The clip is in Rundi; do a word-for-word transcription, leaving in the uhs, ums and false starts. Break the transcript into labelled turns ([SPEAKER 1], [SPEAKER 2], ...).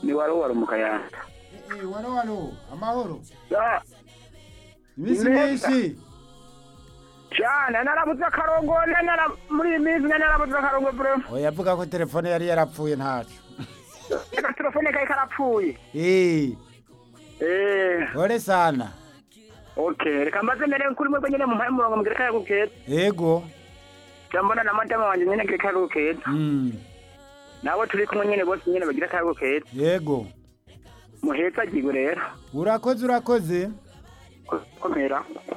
[SPEAKER 1] ni waro waro mukayanta.
[SPEAKER 2] Eh, eh, waro waro, amahoro.
[SPEAKER 1] Ya,
[SPEAKER 2] Imisi
[SPEAKER 1] Neza.
[SPEAKER 2] myinshi.
[SPEAKER 1] cyane narabuze akarongo nara muri iyi minsi narabuze akarongo bro.
[SPEAKER 2] Oya avuga ko telefone yari yarapfuye ntacu.
[SPEAKER 1] Eka telefone kai karapfuye.
[SPEAKER 2] Eh,
[SPEAKER 1] Eh,
[SPEAKER 2] pole sana.
[SPEAKER 1] okay, reka mbaze mere kuri mwe nyene mu mpaye murongo mugire kaya guketa.
[SPEAKER 2] Yego.
[SPEAKER 1] Cyambona na matama wanje nyene gire kaya guketa.
[SPEAKER 2] Mm.
[SPEAKER 1] Nawe turi kumwe nyene bose nyene bagira kaya guketa.
[SPEAKER 2] Yego.
[SPEAKER 1] Muheza gigo rero.
[SPEAKER 2] Urakoze urakoze.
[SPEAKER 1] Komera.